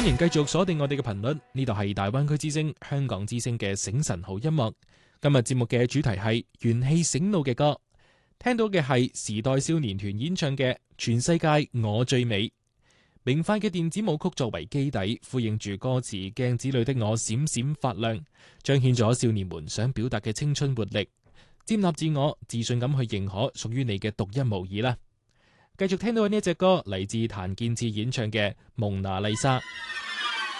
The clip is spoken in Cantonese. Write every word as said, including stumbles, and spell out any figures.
迎繼續鎖定我哋嘅頻率，呢度係大灣區之聲、香港之聲嘅醒神好音樂。今日節目嘅主題係元氣醒腦嘅歌，聽到嘅係時代少年團演唱嘅《全世界我最美》。明快嘅電子舞曲作為基底，呼應住歌詞鏡子裏的我閃閃發亮，彰顯咗少年們想表達嘅青春活力。接納自我，自信咁去認可屬於你嘅獨一無二啦。繼續聽到呢一隻歌，嚟自譚健次演唱嘅《蒙娜麗莎》。